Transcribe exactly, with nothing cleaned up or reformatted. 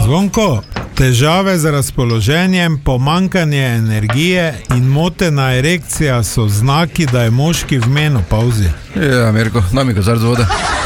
Zvonko, težave z razpoloženjem, pomankanje energije in motena erekcija so znaki, da je moški v menopavzi. Ja, Mirko, daj mi kozarec vode.